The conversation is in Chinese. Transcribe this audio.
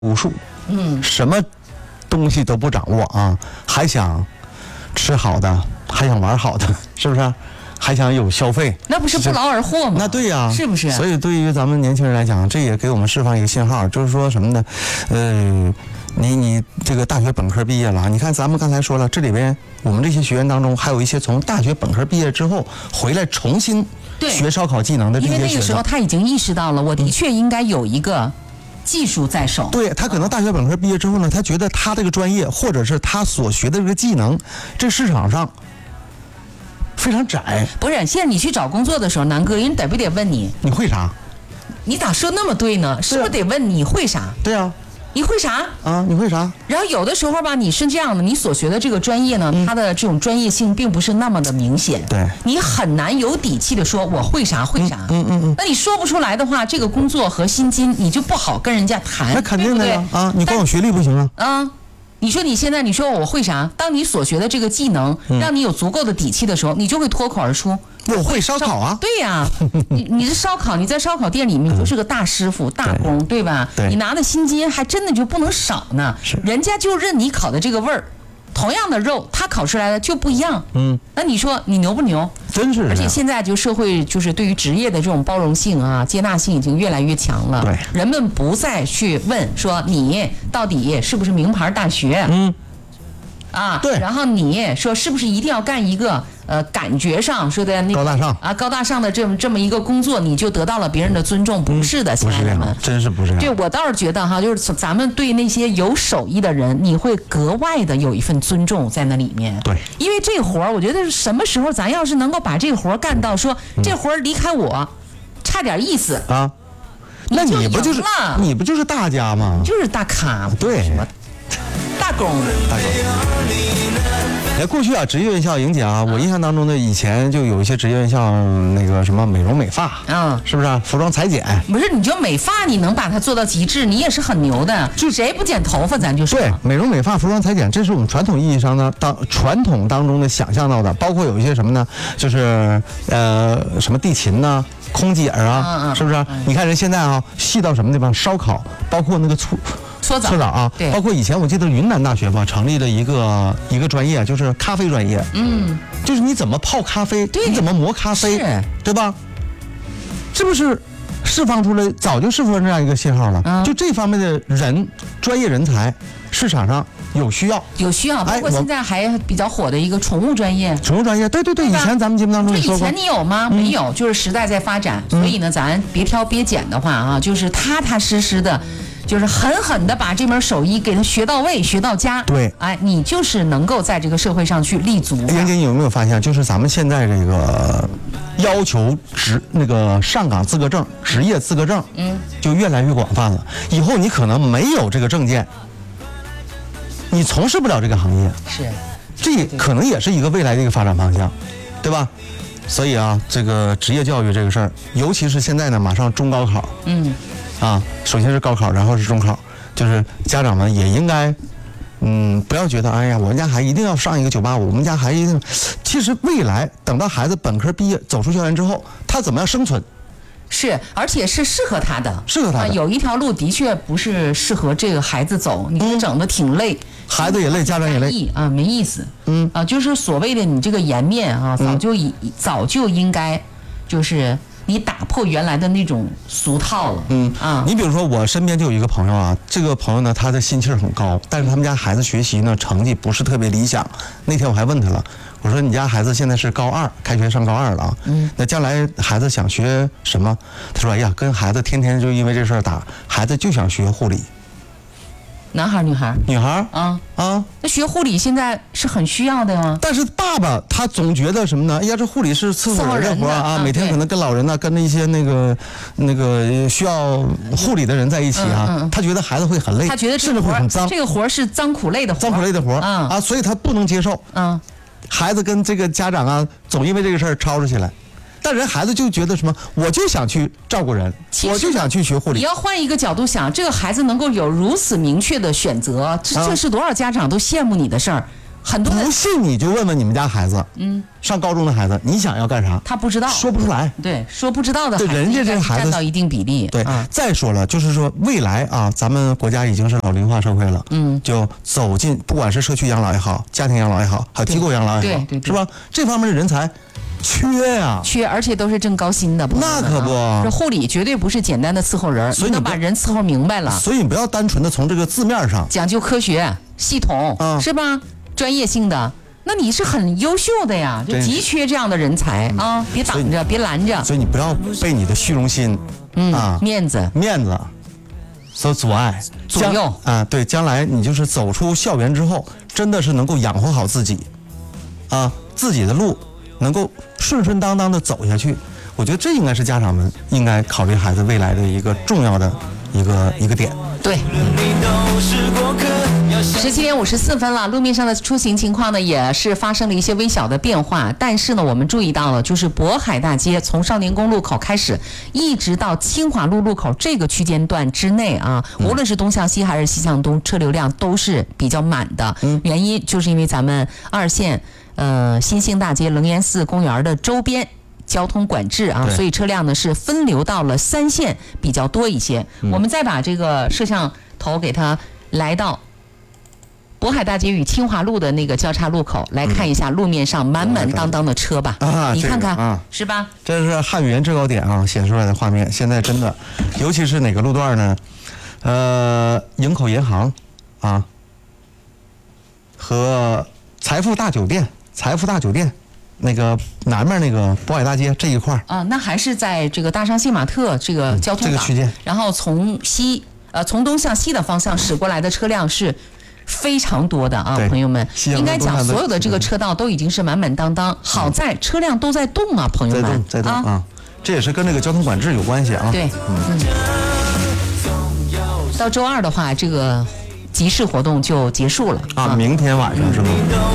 武术，什么东西都不掌握啊，还想吃好的，还想玩好的，是不是？还想有消费， 那不是不劳而获吗？ 那对呀， 是不是？ 所以对于咱们年轻人来讲，这也给我们释放一个信号，就是说什么呢？你这个大学本科毕业了，你看咱们刚才说了，这里边我们这些学员当中，还有一些从大学本科毕业之后回来重新学烧烤技能的这些学生， 因为那个时候他已经意识到了，我的确应该有一个技术在手。 对，他可能大学本科毕业之后呢，他觉得他这个专业或者是他所学的这个技能，这市场上非常窄。 不是，现在你去找工作的时候，南哥，人得不得问你会啥？ 你咋说那么对呢？是不是得问你会啥？ 对啊。 你会啥啊？你会啥？ 然后有的时候吧，你是这样的，你所学的这个专业呢，它的这种专业性并不是那么的明显。 对， 你很难有底气的说我会啥会啥。那你说不出来的话，这个工作和薪金你就不好跟人家谈。 那肯定的呀，啊，你光有学历不行啊。 啊。你说你现在你说我会啥？当你所学的这个技能让你有足够的底气的时候，你就会脱口而出我会烧烤啊。 对呀，你是烧烤，你在烧烤店里面就是个大师傅、大工，对吧？ 对， 你拿的薪金还真的就不能少呢。人家就认你烤的这个味儿，同样的肉，他烤出来的就不一样。那你说你牛不牛？ 真是。 而且现在就社会就是对于职业的这种包容性啊、接纳性已经越来越强了。 对， 人们不再去问说你到底是不是名牌大学。 对。 然后你说是不是一定要干一个感觉上说的那个高大上的这么一个工作，你就得到了别人的尊重？不是的，亲爱的们， 真是不是这样。 对，我倒是觉得哈，就是咱们对那些有手艺的人，你会格外的有一份尊重在那里面。 对， 因为这活儿，我觉得什么时候咱要是能够把这个活儿干到说这活儿离开我差点意思啊，那你不就是大家吗？ 就是大咖， 对， 什么大工。 过去啊，职业院校莹姐啊，我印象当中的以前就有一些职业院校那个什么美容美发，是不是？服装裁剪， 不是？你就美发，你能把它做到极致，你也是很牛的。就谁不剪头发，咱就说。 对，美容美发、服装裁剪，这是我们传统意义上的传统当中的想象到的，包括有一些什么呢？就是什么地勤呐、空姐啊，是不是？你看人现在啊，细到什么地方？烧烤，包括那个搓澡啊， 对， 包括以前我记得云南大学吧，成立了一个专业，就是咖啡专业。就是你怎么泡咖啡，你怎么磨咖啡，对吧？是不是早就释放出这样一个信号了？就这方面的专业人才，市场上有需要， 包括现在还比较火的一个宠物专业。 对，以前咱们节目当中也说过。 以前你有吗？没有，就是时代在发展，所以呢，咱别挑别拣的话啊，就是踏踏实实的。就是狠狠的把这门手艺给他学到位、学到家。 对， 你就是能够在这个社会上去立足。 莹姐，你有没有发现，就是咱们现在这个要求那个上岗资格证、职业资格证，就越来越广泛了。以后你可能没有这个证件，你从事不了这个行业。 是， 这可能也是一个未来的一个发展方向，对吧？所以啊，这个职业教育这个事儿，尤其是现在呢，马上中高考，首先是高考，然后是中考，就是家长们也应该，不要觉得，哎呀，我们家孩子一定要上一个985，我们家孩子一定，其实未来等到孩子本科毕业走出校园之后，他怎么样生存？ 是，而且是适合他的，有一条路的确不是适合这个孩子走，你整得挺累， 孩子也累，家长也累啊，没意思。就是所谓的你这个颜面啊，早就应该，就是你打破原来的那种俗套了。 你比如说我身边就有一个朋友啊，这个朋友呢，他的心气儿很高，但是他们家孩子学习呢成绩不是特别理想。那天我还问他了，我说你家孩子现在是高2，开学上高2了啊，那将来孩子想学什么？他说，哎呀，跟孩子天天就因为这事儿打，孩子就想学护理。 男孩女孩？ 女孩。 那学护理现在是很需要的吗？ 但是爸爸他总觉得什么呢？哎呀，这护理是伺候人的活啊，每天可能跟老人呢，跟那些那个需要护理的人在一起啊，他觉得孩子会很累， 他觉得甚至会很脏， 这个活是脏苦累的活， 所以他不能接受。孩子跟这个家长啊，总因为这个事儿吵吵起来。但人孩子就觉得什么，我就想去照顾人，我就想去学护理。 你要换一个角度想，这个孩子能够有如此明确的选择，这是多少家长都羡慕你的事儿。 很多不信你就问问你们家孩子，上高中的孩子，你想要干啥？ 他不知道， 说不出来。 对，说不知道的孩子， 人家这孩子占到一定比例。 对，再说了，就是说未来啊，咱们国家已经是老龄化社会了，就走进不管是社区养老也好，家庭养老也好，还有机构养老也好， 对， 是吧？这方面的人才缺呀， 缺，而且都是挣高薪的。 那可不， 这护理绝对不是简单的伺候人， 所以你能把人伺候明白了。 所以你不要单纯的从这个字面上讲究科学、系统，是吧？专业性的。那你是很优秀的呀，就急缺这样的人才啊！别挡着，别拦着。 所以你不要被你的虚荣心， 面子所阻碍、 左右啊。对，将来你就是走出校园之后，真的是能够养活好自己，自己的路能够顺顺当当的走下去。我觉得这应该是家长们应该考虑孩子未来的一个重要的一个点。 对。17点54分了，路面上的出行情况呢也是发生了一些微小的变化，但是呢我们注意到了，就是渤海大街从少年宫路口开始，一直到清华路路口这个区间段之内啊，无论是东向西还是西向东，车流量都是比较满的。原因就是因为咱们2线新兴大街、楞严寺公园的周边交通管制啊，所以车辆呢是分流到了3线比较多一些。我们再把这个摄像头给它来到渤海大街与清华路的那个交叉路口，来看一下路面上满满当当的车吧。你看看，是吧？ 这是汉语言制高点啊显示出来的画面。现在真的，尤其是哪个路段呢？营口银行啊，和财富大酒店那个南面那个渤海大街这一块啊，那还是在这个大商信玛特这个交通这个区间， 然后从东向西的方向驶过来的车辆是非常多的啊，朋友们，应该讲所有的这个车道都已经是满满当当。好在车辆都在动啊，朋友们， 在动啊，这也是跟这个交通管制有关系啊。 对，到周2的话，这个集市活动就结束了啊，明天晚上是吗？